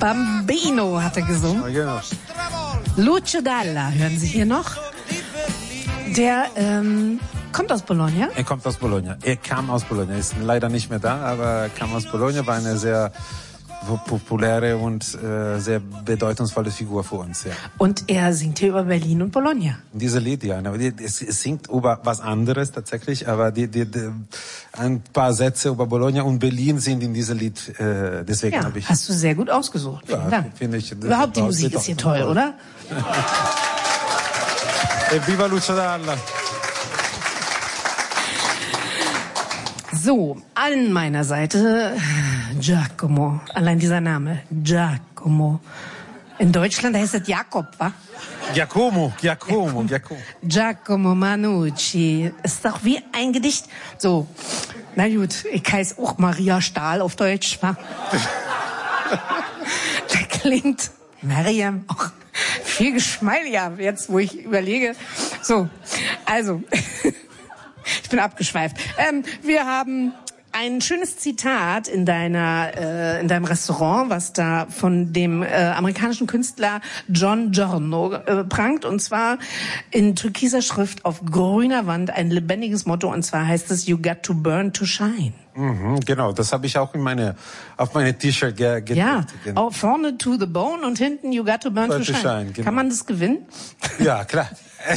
Bambino hat er gesungen. Ja, genau. Lucio Dalla hören Sie hier noch. Der kommt aus Bologna. Er kommt aus Bologna. Er kam aus Bologna. Ist leider nicht mehr da, aber kam aus Bologna. War eine sehr populäre und sehr bedeutungsvolle Figur für uns. Ja. Und er singt hier über Berlin und Bologna. Diese Lied, ja. Es singt über was anderes tatsächlich, aber ein paar Sätze über Bologna und Berlin sind in diesem Lied. Deswegen habe ich. Hast du sehr gut ausgesucht. Vielen Dank. Finde ich. Überhaupt die Musik ist hier toll, oder? Viva Lucio Dalla. So, an meiner Seite Giacomo. Allein dieser Name, Giacomo. In Deutschland heißt es Jakob, wa? Giacomo. Giacomo Manucci. Ist doch wie ein Gedicht. So, na gut, ich heiße auch Maria Stahl auf Deutsch, wa? Da klingt Mariam auch viel geschmeidiger, jetzt wo ich überlege. So, also, ich bin abgeschweift. Wir haben ein schönes Zitat in deinem Restaurant, was da von dem amerikanischen Künstler John Giorno prangt, und zwar in türkiser Schrift auf grüner Wand ein lebendiges Motto, und zwar heißt es "You got to burn to shine". Genau, das habe ich auch auf meine T-Shirt gedruckt. Ja, genau. auch vorne "to the bone" und hinten "You got to burn to shine". Genau. Kann man das gewinnen? Ja, klar.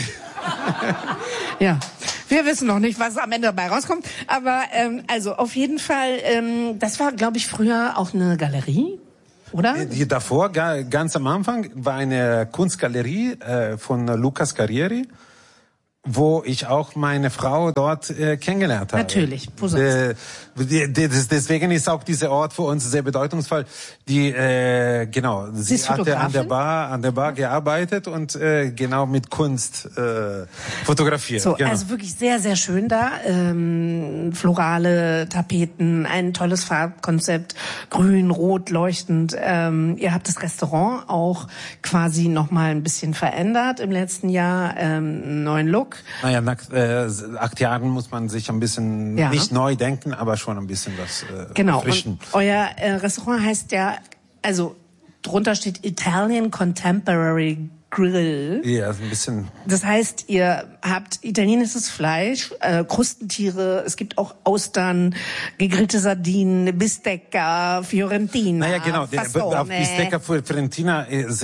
Ja, wir wissen noch nicht, was am Ende dabei rauskommt. Aber also auf jeden Fall, das war, glaube ich, früher auch eine Galerie, oder? Die davor, ganz am Anfang, war eine Kunstgalerie von Lucas Carrieri, wo ich auch meine Frau dort kennengelernt habe. Natürlich, wo sonst? Deswegen ist auch dieser Ort für uns sehr bedeutungsvoll. Sie hatte an der Bar gearbeitet und genau mit Kunst fotografiert. So, genau. Also wirklich sehr, sehr schön da. Florale Tapeten, ein tolles Farbkonzept, grün, rot leuchtend. Ihr habt das Restaurant auch quasi nochmal ein bisschen verändert im letzten Jahr, neuen Look. Naja, nach 8 Jahren muss man sich ein bisschen nicht neu denken, aber schon ein bisschen was erfrischen. Und euer Restaurant heißt ja, also drunter steht Italian Contemporary Grill. Ja, ein bisschen. Das heißt, ihr habt italienisches Fleisch, Krustentiere, es gibt auch Austern, gegrillte Sardinen, Bistecca, Fiorentina. Naja, genau. Auf Bistecca Fiorentina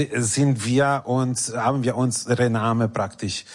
haben wir unsere Name praktisch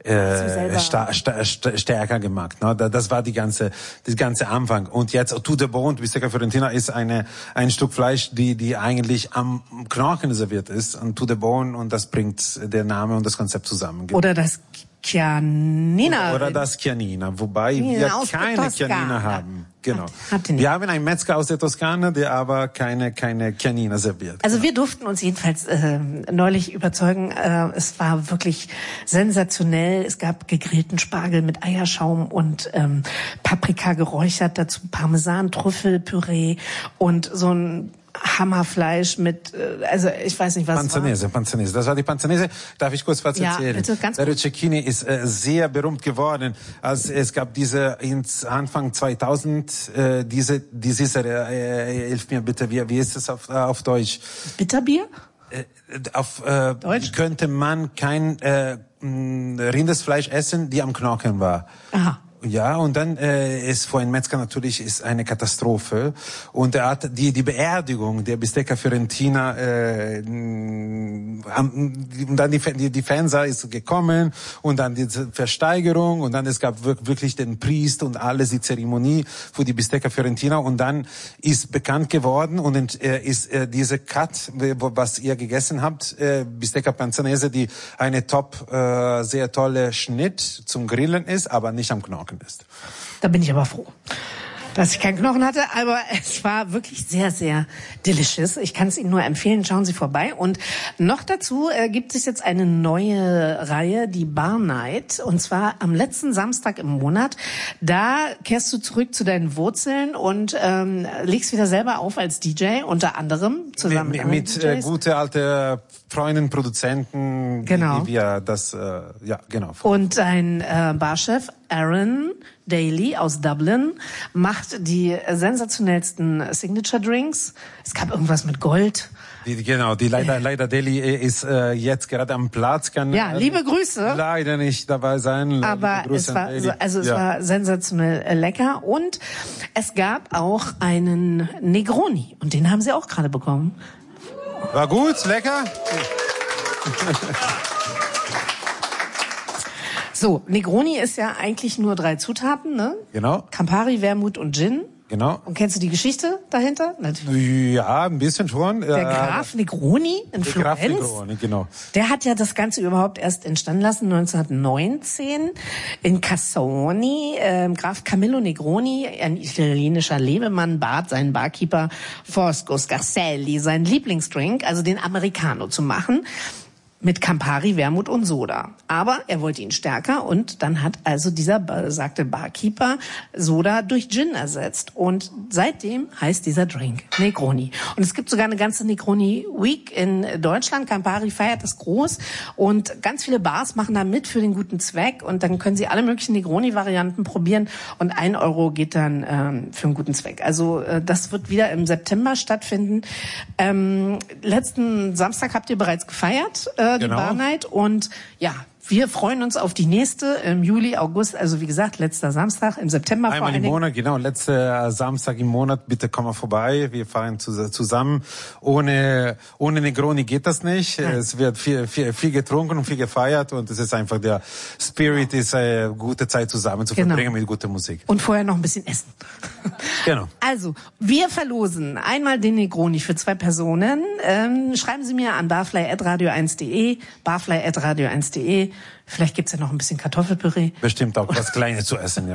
stärker gemacht. Ne? Das war das ganze Anfang. Und jetzt to the bone, Bistecca Fiorentina ist ein Stück Fleisch, die eigentlich am Knochen serviert ist, und to the bone, und das bringt der Name und das Konzept zusammen. Oder das Chianina. Oder das Chianina, wobei wir keine Chianina haben. Genau. Wir haben einen Metzger aus der Toskana, der aber keine Chianina serviert. Also wir durften uns jedenfalls neulich überzeugen. Es war wirklich sensationell. Es gab gegrillten Spargel mit Eierschaum und Paprika geräuchert, dazu Parmesan, Trüffelpüree und so ein Hammerfleisch mit, also ich weiß nicht, was Panzanese. Das war die Panzanese. Darf ich kurz was erzählen? Ja, bitte, ganz Der Cecchini ist sehr berühmt geworden. Also es gab Anfang 2000 hilf mir bitte, wie ist es auf Deutsch? Bitterbier? Auf Deutsch? Könnte man kein Rindesfleisch essen, die am Knochen war. Aha. Ja, und dann ist für einen Metzger natürlich ist eine Katastrophe. Und er hat die Beerdigung der Bistecca Fiorentina und dann die Fans ist gekommen und dann die Versteigerung und dann es gab wirklich den Priest und alles, die Zeremonie für die Bistecca Fiorentina, und dann ist bekannt geworden und ist diese Cut, was ihr gegessen habt, Bistecca Panzanese, die eine sehr tolle Schnitt zum Grillen ist, aber nicht am Knochen ist. Da bin ich aber froh, dass ich keinen Knochen hatte, aber es war wirklich sehr, sehr delicious. Ich kann es Ihnen nur empfehlen, schauen Sie vorbei. Und noch dazu gibt es jetzt eine neue Reihe, die Bar Night, und zwar am letzten Samstag im Monat. Da kehrst du zurück zu deinen Wurzeln und legst wieder selber auf als DJ, unter anderem zusammen mit gute alte Freunden, Produzenten, genau. Die wir das, genau. Und dein Barchef Aaron Daly aus Dublin macht die sensationellsten Signature Drinks. Es gab irgendwas mit Gold. Die leider Daly ist jetzt gerade am Platz, kann liebe Grüße. Leider nicht dabei sein. Aber es war sensationell lecker und es gab auch einen Negroni und den haben sie auch gerade bekommen. War gut, lecker. So, Negroni ist ja eigentlich nur 3 Zutaten, ne? Genau. Campari, Wermut und Gin. Genau. Und kennst du die Geschichte dahinter? Natürlich. Ja, ein bisschen schon. Der Graf Negroni in Florenz. Graf Negroni, genau. Der hat ja das Ganze überhaupt erst entstanden lassen, 1919 in Cassoni. Graf Camillo Negroni, ein italienischer Lebemann, bat seinen Barkeeper Fosco Scarselli, seinen Lieblingsdrink, also den Americano, zu machen. Mit Campari, Wermut und Soda. Aber er wollte ihn stärker und dann hat also dieser besagte Barkeeper Soda durch Gin ersetzt. Und seitdem heißt dieser Drink Negroni. Und es gibt sogar eine ganze Negroni Week in Deutschland. Campari feiert das groß und ganz viele Bars machen da mit für den guten Zweck. Und dann können Sie alle möglichen Negroni-Varianten probieren und 1 Euro geht dann für einen guten Zweck. Also das wird wieder im September stattfinden. Letzten Samstag habt ihr bereits gefeiert. Die Bar Night und ja, wir freuen uns auf die nächste im Juli, August, also wie gesagt, letzter Samstag, im September einmal im Monat, genau, letzter Samstag im Monat, bitte komm mal vorbei, wir feiern zusammen. Ohne Negroni geht das nicht. Nein. Es wird viel getrunken und viel gefeiert und es ist einfach der Spirit, ist eine gute Zeit zusammen zu verbringen mit guter Musik. Und vorher noch ein bisschen essen. Genau. Also, wir verlosen einmal den Negroni für 2 Personen. Schreiben Sie mir an barfly@radio1.de, barfly@radio1.de. Vielleicht gibt's ja noch ein bisschen Kartoffelpüree. Bestimmt auch was Kleines zu essen, ja.